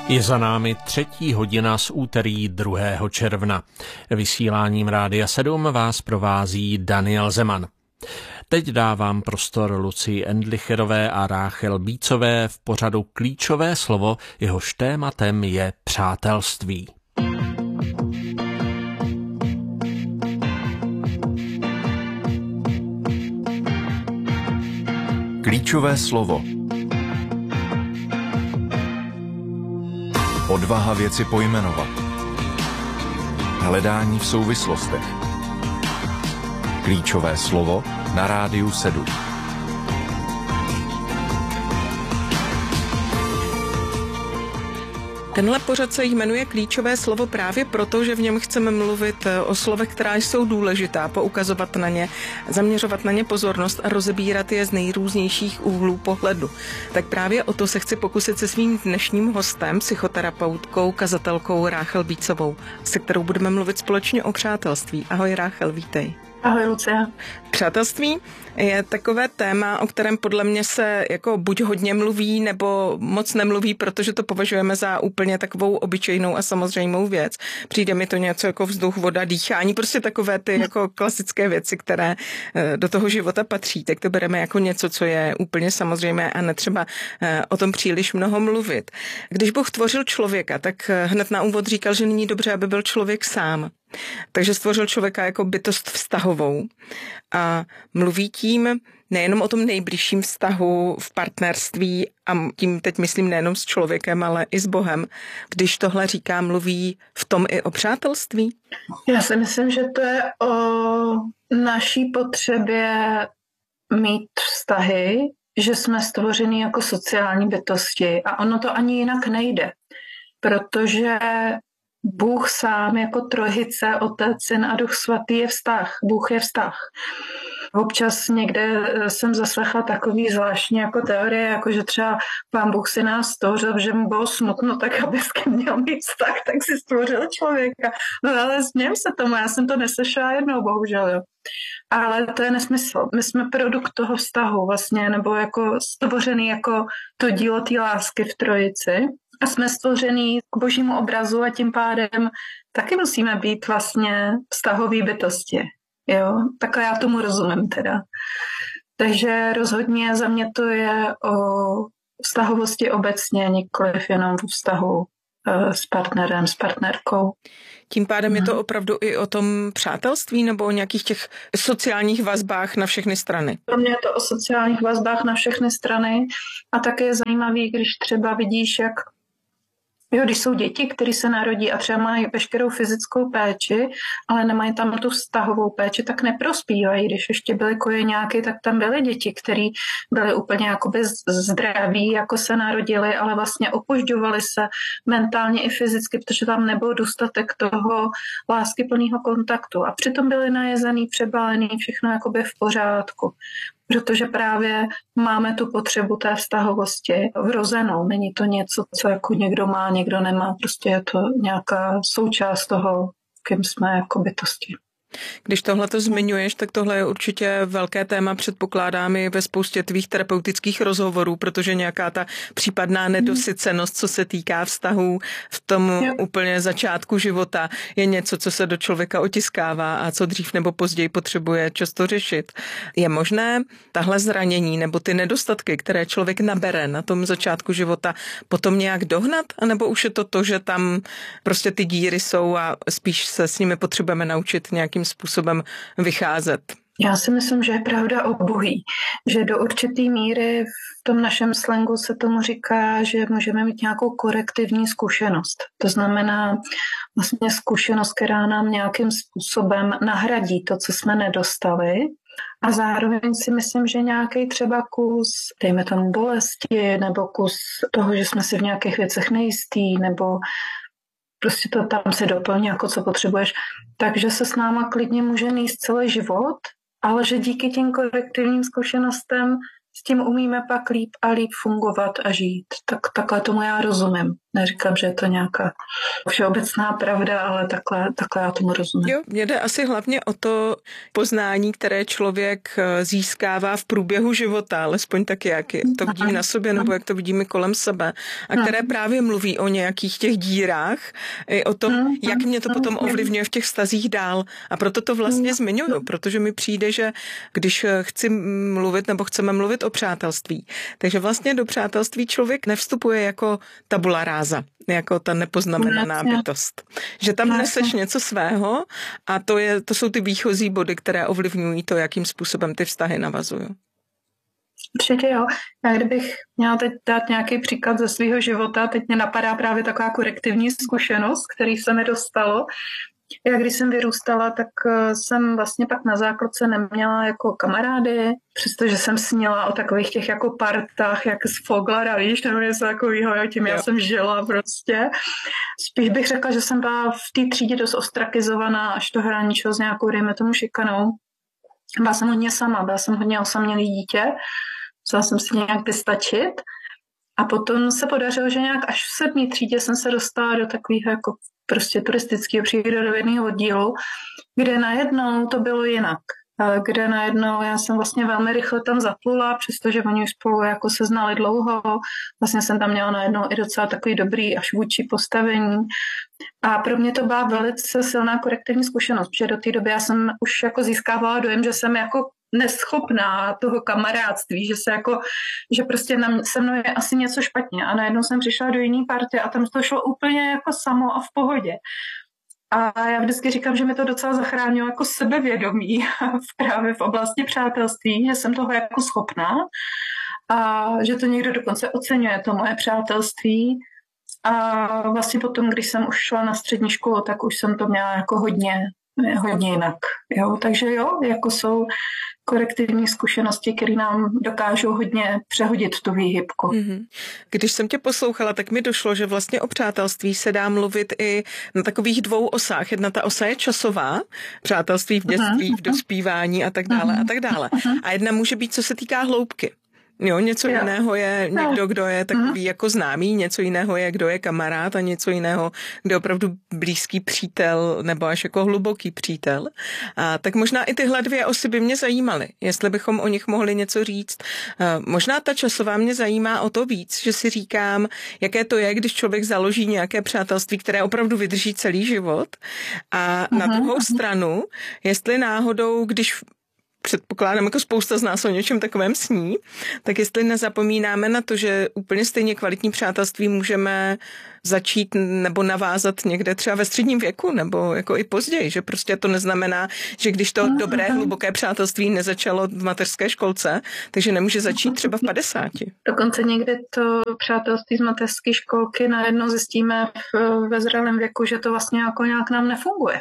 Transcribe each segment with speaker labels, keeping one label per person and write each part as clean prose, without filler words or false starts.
Speaker 1: Je za námi 3. hodina z úterý 2. června. Vysíláním Rádia 7 vás provází Daniel Zeman. Teď dávám prostor Lucii Endlicherové a Ráchel Bícové v pořadu Klíčové slovo, jehož tématem je přátelství.
Speaker 2: Klíčové slovo. Odvaha věci pojmenovat. Hledání v souvislostech. Klíčové slovo na Rádiu 7.
Speaker 3: Tenhle pořad se jmenuje Klíčové slovo právě proto, že v něm chceme mluvit o slovech, která jsou důležitá, poukazovat na ně, zaměřovat na ně pozornost a rozebírat je z nejrůznějších úhlů pohledu. Tak právě o to se chci pokusit se svým dnešním hostem, psychoterapeutkou, kazatelkou Ráchel Bícovou, se kterou budeme mluvit společně o přátelství. Ahoj Ráchel, vítej.
Speaker 4: Ahoj Lucie.
Speaker 3: Přátelství je takové téma, o kterém podle mě se jako buď hodně mluví, nebo moc nemluví, protože to považujeme za úplně takovou obyčejnou a samozřejmou věc. Přijde mi to něco jako vzduch, voda, dýchání, prostě takové ty jako klasické věci, které do toho života patří. Tak to bereme jako něco, co je úplně samozřejmé a netřeba o tom příliš mnoho mluvit. Když Bůh tvořil člověka, tak hned na úvod říkal, že není dobře, aby byl člověk sám. Takže stvořil člověka jako bytost vztahovou a mluví tím nejenom o tom nejbližším vztahu v partnerství a tím teď myslím nejenom s člověkem, ale i s Bohem. Když tohle říká, mluví v tom i o přátelství?
Speaker 4: Já si myslím, že to je o naší potřebě mít vztahy, že jsme stvořeni jako sociální bytosti a ono to ani jinak nejde, protože Bůh sám jako trojice, Otec, Syn a Duch Svatý je vztah. Bůh je vztah. Občas někde jsem zaslechla takový zvláštní jako teorie, jako že třeba Pán Bůh si nás stvořil, že mu bylo smutno, tak aby s kým měl mít vztah, tak si stvořil člověka. No ale smějem se tomu, já jsem to neslyšela jednou, bohužel. Jo. Ale to je nesmysl. My jsme produkt toho vztahu vlastně, nebo jako stvořený jako to dílo té lásky v trojici. A jsme stvořený k božímu obrazu a tím pádem taky musíme být vlastně vztahový bytosti. Jo? Takhle já tomu rozumím teda. Takže rozhodně za mě to je o vztahovosti obecně, nikoliv jenom v vztahu s partnerem, s partnerkou.
Speaker 3: Tím pádem je to opravdu i o tom přátelství nebo o nějakých těch sociálních vazbách na všechny strany?
Speaker 4: Pro mě je to o sociálních vazbách na všechny strany a také je zajímavý, když třeba vidíš, jak když jsou děti, které se narodí a třeba mají veškerou fyzickou péči, ale nemají tam tu vztahovou péči, tak neprospívají. Když ještě byly kojeňáky, tak tam byly děti, které byly úplně jakoby zdraví, jako se narodili, ale vlastně opožďovali se mentálně i fyzicky, protože tam nebyl dostatek toho láskyplného kontaktu. A přitom byli najezený, přebalený, všechno jakoby v pořádku. Protože právě máme tu potřebu té vztahovosti vrozenou. Není to něco, co jako někdo má, někdo nemá. Prostě je to nějaká součást toho, kým jsme jako bytosti.
Speaker 3: Když tohle to zmiňuješ, tak tohle je určitě velké téma, předpokládám i ve spoustě tvých terapeutických rozhovorů, protože nějaká ta případná nedosycenost, co se týká vztahů v tom úplně začátku života, je něco, co se do člověka otiskává a co dřív nebo později potřebuje často řešit. Je možné tahle zranění nebo ty nedostatky, které člověk nabere na tom začátku života, potom nějak dohnat? A nebo už je to to, že tam prostě ty díry jsou a spíš se s nimi potřebujeme naučit nějakým způsobem vycházet?
Speaker 4: Já si myslím, že je pravda obojí. Že do určitý míry v tom našem slangu se tomu říká, že můžeme mít nějakou korektivní zkušenost. To znamená vlastně zkušenost, která nám nějakým způsobem nahradí to, co jsme nedostali. A zároveň si myslím, že nějaký třeba kus, dejme tomu bolesti, nebo kus toho, že jsme si v nějakých věcech nejistí, nebo prostě to tam se doplní, jako co potřebuješ. Takže se s náma klidně může nést celý život, ale že díky těm korektivním zkušenostem s tím umíme pak líp a líp fungovat a žít. Takhle tomu já rozumím. Neříkám, že je to nějaká všeobecná pravda, ale takhle já tomu rozumím.
Speaker 3: Jo, mě jde asi hlavně o to poznání, které člověk získává v průběhu života, alespoň tak, jak to vidím na sobě, nebo jak to vidíme kolem sebe, a které právě mluví o nějakých těch dírách, i o tom, jak mě to potom ovlivňuje v těch vztazích dál. A proto to vlastně zmiňuju, protože mi přijde, že když chci mluvit nebo chceme mluvit o přátelství, takže vlastně do přátelství člověk nevstupuje jako tabula ráza, jako ta nepoznamenaná bytost. Že tam neseš něco svého a to jsou ty výchozí body, které ovlivňují to, jakým způsobem ty vztahy navazují.
Speaker 4: Určitě jo. Já kdybych měla teď dát nějaký příklad ze svého života, teď mě napadá právě taková korektivní zkušenost, který se mi dostalo. Já když jsem vyrůstala, tak jsem vlastně pak na základce neměla jako kamarády, přestože jsem snila o takových těch jako partách, jak z Foglara, víš, nebo něco takového, tím já jsem žila prostě. Spíš bych řekla, že jsem byla v té třídě dost ostrakizovaná, až to hraničilo s nějakou, dejme tomu, šikanou. Byla jsem hodně sama, byla jsem hodně osamělý dítě, musela jsem si nějak vystačit. A potom se podařilo, že nějak až v 7. třídě jsem se dostala do takového jako prostě turistického přírodovědného oddílu, kde najednou to bylo jinak. Kde najednou já jsem vlastně velmi rychle tam zaplula, přestože oni už spolu jako se znali dlouho. Vlastně jsem tam měla najednou i docela takový dobrý až vůdčí postavení. A pro mě to byla velice silná korektivní zkušenost, protože do té doby já jsem už jako získávala dojem, že jsem jako neschopná toho kamarádství, že prostě se mnou je asi něco špatně. A najednou jsem přišla do jiný party a tam to šlo úplně jako samo a v pohodě. A já vždycky říkám, že mi to docela zachránilo jako sebevědomí právě v oblasti přátelství, že jsem toho jako schopná a že to někdo dokonce oceňuje, to moje přátelství. A vlastně potom, když jsem už šla na střední školu, tak už jsem to měla jako hodně jinak. Jo? Takže jo, jako jsou korektivní zkušenosti, které nám dokážou hodně přehodit tu výhybku.
Speaker 3: Když jsem tě poslouchala, tak mi došlo, že vlastně o přátelství se dá mluvit i na takových 2 osách. Jedna ta osa je časová, přátelství v dětství, v dospívání a tak dále a tak dále. A jedna může být, co se týká hloubky. Jo, něco jiného je někdo, kdo je takový jako známý, něco jiného je, kdo je kamarád a něco jiného, kdo je opravdu blízký přítel nebo až jako hluboký přítel. A tak možná i tyhle 2 osy by mě zajímaly, jestli bychom o nich mohli něco říct. Možná ta časová mě zajímá o to víc, že si říkám, jaké to je, když člověk založí nějaké přátelství, které opravdu vydrží celý život. A na druhou stranu, jestli náhodou, když předpokládám, jako spousta z nás o něčem takovém sní, tak jestli nezapomínáme na to, že úplně stejně kvalitní přátelství můžeme začít nebo navázat někde třeba ve středním věku, nebo jako i později, že prostě to neznamená, že když to dobré, hluboké přátelství nezačalo v mateřské školce, takže nemůže začít třeba v 50.
Speaker 4: Dokonce někdy to přátelství z mateřské školky najednou zjistíme ve zralém věku, že to vlastně jako nějak nám nefunguje.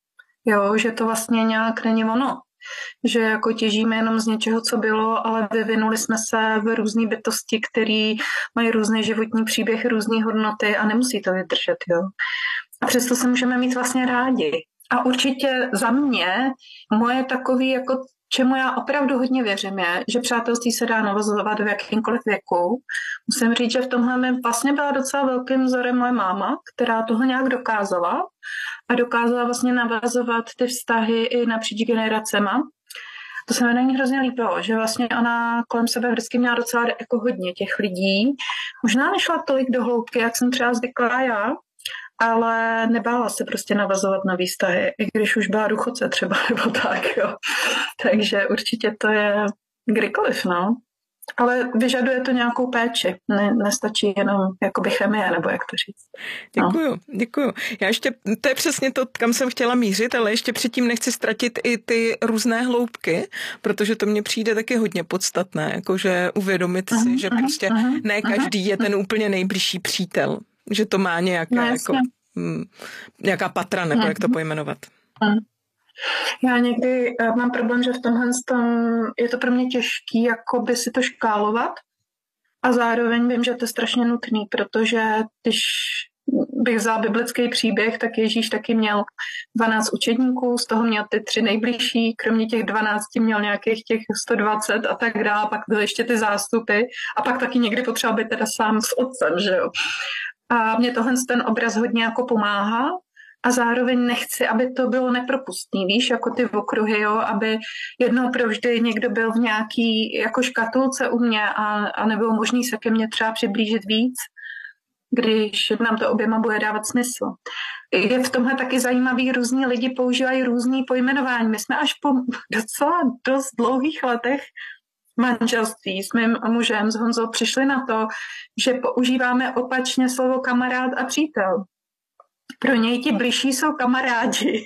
Speaker 4: Jo, že to vlastně nějak není ono. Že jako těžíme jenom z něčeho, co bylo, ale vyvinuli jsme se v různé bytosti, které mají různý životní příběh, různé hodnoty a nemusí to vydržet. Jo. A přesto se můžeme mít vlastně rádi. A určitě za mě, moje takový, jako čemu já opravdu hodně věřím, je, že přátelství se dá navazovat v jakýmkoliv věku. Musím říct, že v tomhle mi vlastně byla docela velkým vzorem moje máma, která toho nějak dokázala a dokázala vlastně navazovat ty vztahy i napříč generacema. To se mi na ní hrozně líbilo, že vlastně ona kolem sebe vždycky měla docela jako hodně těch lidí. Možná nešla tolik do hloubky, jak jsem třeba zvyklá já, ale nebála se prostě navazovat na vztahy, i když už byla důchodce třeba, nebo tak, jo. Takže určitě to je kdykoliv, no. Ale vyžaduje to nějakou péči. Nestačí jenom jakoby chemie, nebo jak to říct.
Speaker 3: Děkuju. Já ještě, to je přesně to, kam jsem chtěla mířit, ale ještě předtím nechci ztratit i ty různé hloubky, protože to mně přijde taky hodně podstatné, jakože uvědomit si, že prostě ne každý je ten úplně nejbližší přítel, že to má nějaká patra, nebo jak to pojmenovat.
Speaker 4: Já někdy mám problém, že v tomhle je to pro mě těžký jakoby si to škálovat a zároveň vím, že to je strašně nutný, protože když bych vzala biblický příběh, tak Ježíš taky měl 12 učedníků, z toho měl ty 3 nejbližší, kromě těch 12 měl nějakých těch 120 a tak dále, pak byly ještě ty zástupy a pak taky někdy potřeboval být teda sám s otcem, že jo. A mě tohle ten obraz hodně jako pomáhá a zároveň nechci, aby to bylo nepropustný, víš, jako ty okruhy, jo, aby jednou provždy někdo byl v nějaký jako škatulce u mě a nebylo možný se ke mně třeba přiblížit víc, když nám to oběma bude dávat smysl. Je v tomhle taky zajímavý, různí lidi používají různý pojmenování. My jsme až po docela dost dlouhých letech manželství s mým mužem, s Honzou, přišli na to, že používáme opačně slovo kamarád a přítel. Pro něj ti bližší jsou kamarádi,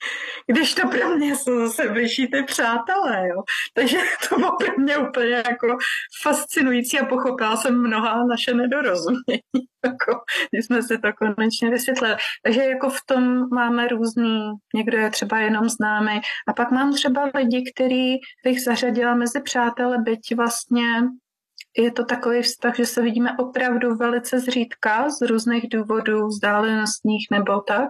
Speaker 4: když to pro mě jsou zase bližší ty přátelé, jo. Takže to bylo pro mě úplně jako fascinující a pochopila jsem mnoha naše nedorozumění, jako, když jsme si to konečně vysvětlili. Takže jako v tom máme různý, někdo je třeba jenom známý a pak mám třeba lidi, který bych zařadila mezi přátele, byť vlastně je to takový vztah, že se vidíme opravdu velice zřídka z různých důvodů, vzdálenostních nebo tak.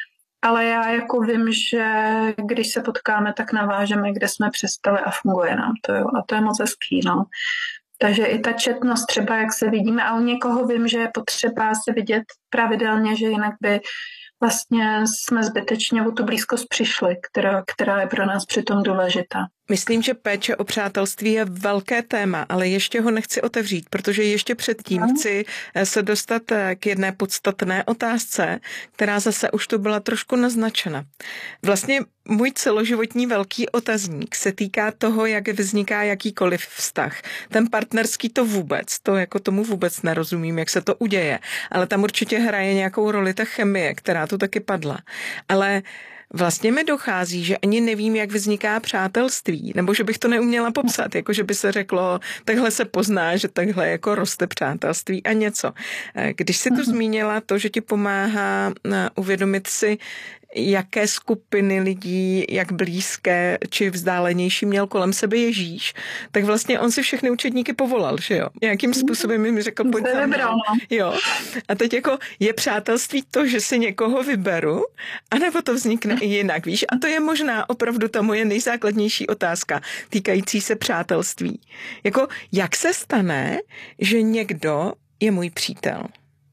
Speaker 4: Ale já jako vím, že když se potkáme, tak navážeme, kde jsme přestali a funguje nám to, jo. A to je moc hezký, no. Takže i ta četnost třeba, jak se vidíme, a u někoho vím, že je potřeba se vidět pravidelně, že jinak by vlastně jsme zbytečně o tu blízkost přišli, která je pro nás přitom důležitá.
Speaker 3: Myslím, že péče o přátelství je velké téma, ale ještě ho nechci otevřít, protože ještě předtím chci se dostat k jedné podstatné otázce, která zase už tu byla trošku naznačena. Vlastně můj celoživotní velký otazník se týká toho, jak vzniká jakýkoliv vztah. Ten partnerský to vůbec, to jako tomu vůbec nerozumím, jak se to uděje, ale tam určitě hraje nějakou roli ta chemie, která tu taky padla. Ale vlastně mi dochází, že ani nevím, jak vzniká přátelství, nebo že bych to neuměla popsat, jako že by se řeklo, takhle se pozná, že takhle jako roste přátelství a něco. Když jsi tu zmínila to, že ti pomáhá uvědomit si, jaké skupiny lidí, jak blízké či vzdálenější měl kolem sebe Ježíš, tak vlastně on si všechny učedníky povolal, že jo? Nějakým způsobem jim řekl, pojď za mnou. Jo. A teď jako je přátelství to, že si někoho vyberu, anebo to vznikne i jinak, víš? A to je možná opravdu ta moje nejzákladnější otázka týkající se přátelství. Jako, jak se stane, že někdo je můj přítel?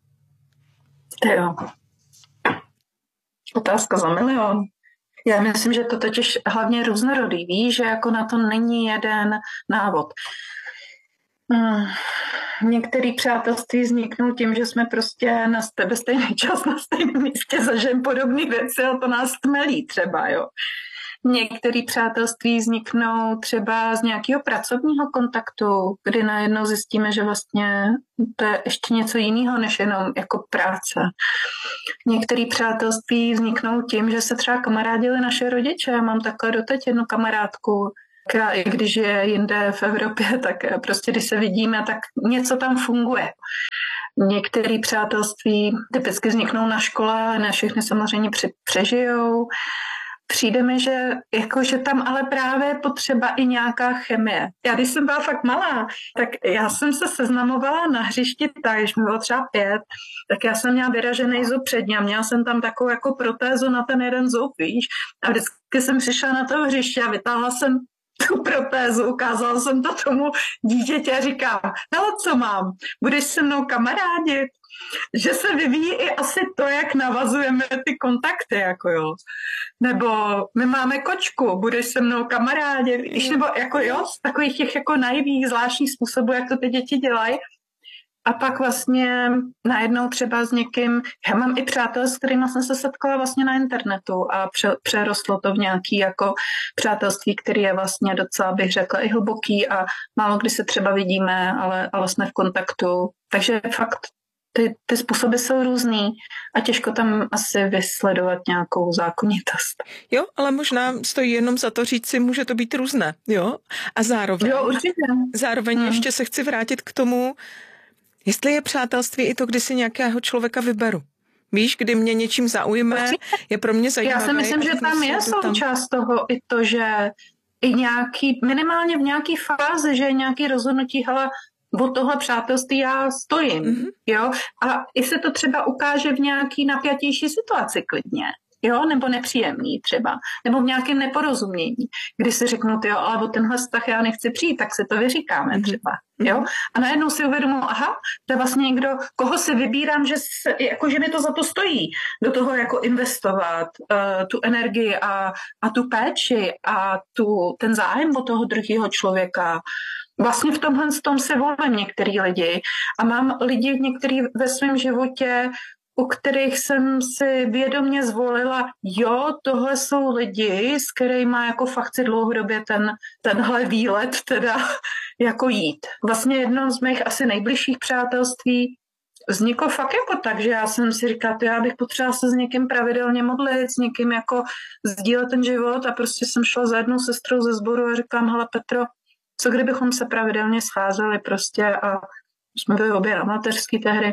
Speaker 4: Jo. Otázka za milion. Já myslím, že to totiž hlavně různorodý. Víš, že jako na to není jeden návod. Některé přátelství vzniknou tím, že jsme prostě ve stejný čas na stejném místě zažijeme podobné věci a to nás tmelí třeba, jo. Některé přátelství vzniknou třeba z nějakého pracovního kontaktu, kdy najednou zjistíme, že vlastně to je ještě něco jiného, než jenom jako práce. Některé přátelství vzniknou tím, že se třeba kamarádili naše rodiče. Já mám takhle doteď jednu kamarádku, která i když je jinde v Evropě, tak prostě když se vidíme, tak něco tam funguje. Některé přátelství typicky vzniknou na škole, ne všechny samozřejmě přežijou. Přijde mi, že tam ale právě potřeba i nějaká chemie. Já když jsem byla fakt malá, tak já jsem se seznamovala na hřišti tak, když mi bylo třeba 5, tak já jsem měla vyražený zub předně a měla jsem tam takovou jako protézu na ten jeden zub, víš. A vždycky jsem přišla na to hřiště a vytáhla jsem tu protézu, ukázala jsem to tomu dítěti a říkám, hele, co mám, budeš se mnou kamarádit? Že se vyvíjí i asi to, jak navazujeme ty kontakty, jako jo. Nebo my máme kočku, budeš se mnou kamarádit, nebo jako jo, z takových těch jako naivých zvláštních způsobů, jak to ty děti dělají. A pak vlastně najednou třeba s někým, já mám i přátel, s kterými jsem se setkala vlastně na internetu a přerostlo to v nějaký jako přátelství, který je vlastně docela, bych řekla, i hluboký a málo kdy se třeba vidíme, ale jsme v kontaktu. Takže fakt ty způsoby jsou různý a těžko tam asi vysledovat nějakou zákonitost.
Speaker 3: Jo, ale možná stojí jenom za to říct si, může to být různé, jo? A zároveň,
Speaker 4: jo, určitě.
Speaker 3: Zároveň ještě se chci vrátit k tomu, jestli je přátelství i to, kdy si nějakého člověka vyberu. Víš, kdy mě něčím zaujme, je pro mě zajímavé.
Speaker 4: Já si myslím, že tam je součást toho i to, že i minimálně v nějaký fázi, že je nějaký rozhodnutí, hele, o tohle přátelství já stojím, jo, a i se to třeba ukáže v nějaký napjatější situaci klidně, jo, nebo nepříjemný třeba, nebo v nějakém neporozumění, kdy si řeknu, jo, ale o tenhle vztah já nechci přijít, tak si to vyříkáme třeba, jo, a najednou si uvědomu, aha, to je vlastně někdo, koho si vybírám, že mi to za to stojí, do toho jako investovat tu energii a tu péči a ten zájem o toho druhého člověka. Vlastně v tomhle tom se volím některý lidi a mám lidi některý ve svém životě, u kterých jsem si vědomě zvolila, jo, tohle jsou lidi, s kterými jako fakt chci dlouhodobě tenhle výlet teda jako jít. Vlastně jedno z mých asi nejbližších přátelství vzniklo fakt jako tak, že já jsem si říkala, já bych potřebovala se s někým pravidelně modlit, s někým jako sdílet ten život a prostě jsem šla za jednou sestrou ze sboru a říkám, hele Petro, co kdybychom se pravidelně scházeli prostě a jsme byli obě na mateřský tehdy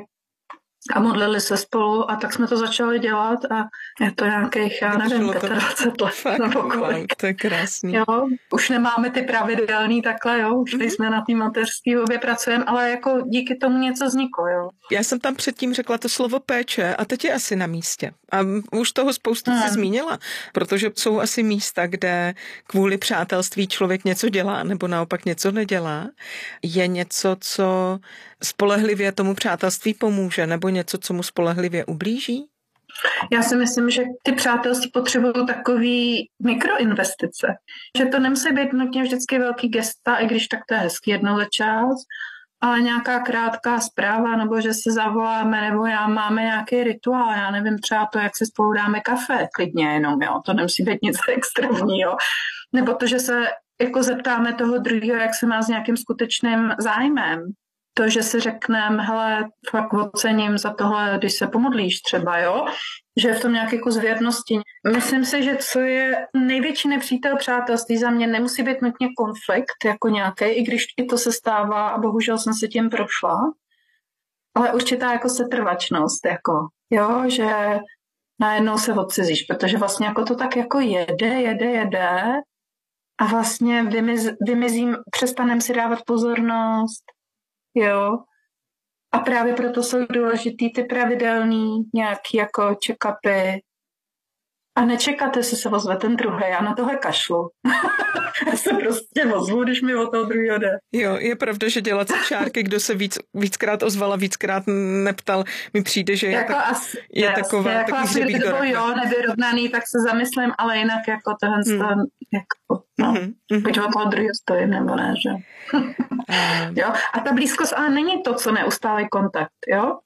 Speaker 4: a modlili se spolu a tak jsme to začali dělat a je to nějakých, já nevím, 25 let
Speaker 3: fakt,
Speaker 4: nebo kolik.
Speaker 3: To je krásný.
Speaker 4: Jo, už nemáme ty pravidelný takhle, jo, už jsme na té mateřský obě pracujeme, ale jako díky tomu něco vzniklo, jo.
Speaker 3: Já jsem tam předtím řekla to slovo péče a teď je asi na místě. A už toho spoustu si zmínila, protože jsou asi místa, kde kvůli přátelství člověk něco dělá nebo naopak něco nedělá. Je něco, co spolehlivě tomu přátelství pomůže nebo něco, co mu spolehlivě ublíží?
Speaker 4: Já si myslím, že ty přátelství potřebují takový mikroinvestice. Že to nemusí být nutně vždycky velký gesta, i když tak to je hezký jednou za čas, ale nějaká krátká zpráva, nebo že se zavoláme, nebo máme nějaký rituál, já nevím, třeba to, jak si spolu dáme kafe, klidně jenom, jo, to nemusí být nic extrémního. Nebo to, že se jako zeptáme toho druhého, jak se má s nějakým skutečným zájmem. To, že si řekneme, hele, fakt ocením za tohle, když se pomodlíš třeba, jo, že je v tom nějaké kus věrnosti. Myslím si, že co je největší nepřítel přátelství za mě, nemusí být nutně konflikt jako nějaký, i když i to se stává a bohužel jsem se tím prošla, ale určitá jako setrvačnost, jako, jo, že najednou se odcizíš, protože vlastně jako to tak jako jede a vlastně vymizím, přestanem si dávat pozornost. Jo. A právě proto jsou důležitý ty pravidelný nějaký jako check-upy. A nečekáte, jestli se ozve ten druhý. Já na tohle kašlu. Já se prostě ozvu, když mi o toho druhého jde.
Speaker 3: Jo, je pravda, že dělat si čárky, kdo se víckrát ozval a víckrát neptal, mi přijde, že
Speaker 4: jako je taková jako takový hřebík do rakve. Jo, nevyrovnaný, tak se zamyslím, ale jinak jako tohle jako, no, buď o toho druhého stojím, nebo ne, že? Jo? A ta blízkost ale není to, co neustálý kontakt, jo?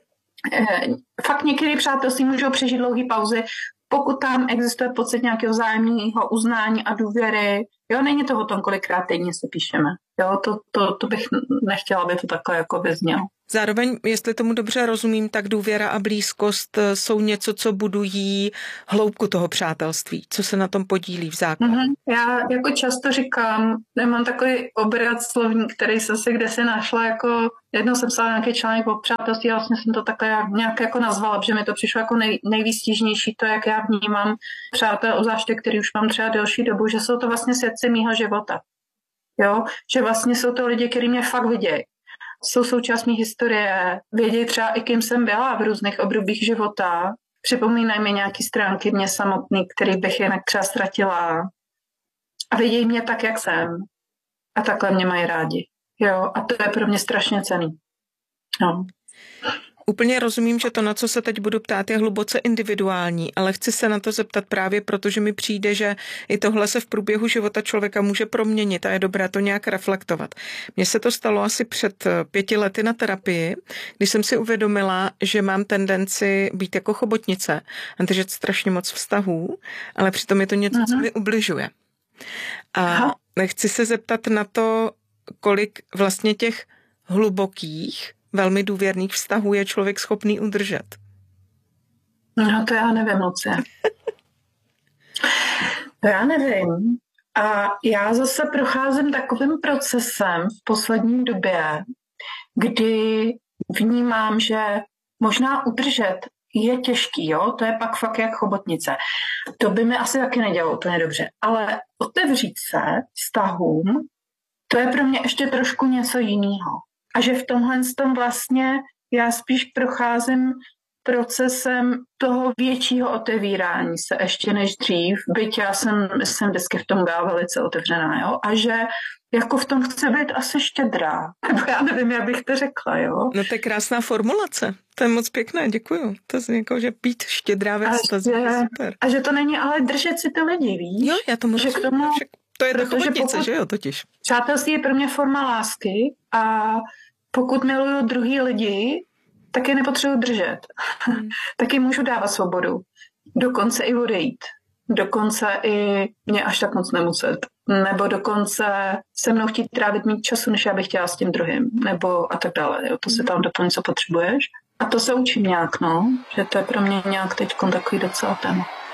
Speaker 4: Fakt některé přátelství můžou přežít dlouhý pauzy, pokud tam existuje pocit nějakého vzájemného uznání a důvěry, jo, není to o tom, kolikrát týdně se píšeme, jo, to bych nechtěla, aby to takhle jako vyznělo.
Speaker 3: Zároveň, jestli tomu dobře rozumím, tak důvěra a blízkost jsou něco, co budují hloubku toho přátelství, co se na tom podílí v základu.
Speaker 4: Já jako často říkám, nemám takový obrat slovník, který jsem si kdesi našla, jako jednou jsem psala nějaký článek o přátelství a vlastně jsem to takhle nějak jako nazvala, protože mi to přišlo jako nejvýstižnější to, jak já vnímám přátel, obzvláště, který už mám třeba delší dobu, že jsou to vlastně svědci mýho života. Jo, že vlastně jsou to lidi, kteří mě fakt vidějí. Jsou součást mý historie, vědějí třeba i kým jsem byla v různých obdobích života, připomínají mi nějaké stránky mě samotný, který bych jinak třeba ztratila a vidějí mě tak, jak jsem a takhle mě mají rádi. Jo, a to je pro mě strašně cenný. No.
Speaker 3: Úplně rozumím, že to, na co se teď budu ptát, je hluboce individuální, ale chci se na to zeptat právě proto, že mi přijde, že i tohle se v průběhu života člověka může proměnit a je dobré to nějak reflektovat. Mně se to stalo asi před 5 lety na terapii, když jsem si uvědomila, že mám tendenci být jako chobotnice a držet strašně moc vztahů, ale přitom je to něco, co mi ubližuje. A chci se zeptat na to, kolik vlastně těch hlubokých velmi důvěrných vztahů je člověk schopný udržet.
Speaker 4: No to já nevím moc. To já nevím. A já zase procházím takovým procesem v poslední době, kdy vnímám, že možná udržet je těžký, jo? To je pak fakt jak chobotnice. To by mi asi taky nedělalo úplně dobře. Ale otevřít se vztahům, to je pro mě ještě trošku něco jiného. A že v tomhle tom vlastně já spíš procházím procesem toho většího otevírání se ještě než dřív, byť já jsem vždycky v tom byla velice otevřená, jo, a že jako v tom chce být asi štědrá. Já nevím, jak bych to řekla, jo.
Speaker 3: No to je krásná formulace. To je moc pěkné, děkuju. To je jako, že být štědrá ve vztazu, super.
Speaker 4: A že to není ale držet si ty lidi, víš?
Speaker 3: Jo, já tomu rozumím. To je ta chobotnice, že jo, totiž.
Speaker 4: Přátelství je pro mě forma lásky a pokud miluju druhý lidi, tak je nepotřebuji držet. Taky můžu dávat svobodu. Dokonce i odejít. Dokonce i mě až tak moc nemuset. Nebo dokonce se mnou chtít trávit mít času, než já bych chtěla s tím druhým. Nebo a tak dále. Jo. To se tam doplň, co potřebuješ. A to se učím nějak, no. Že to je pro mě nějak teď takový docela téma.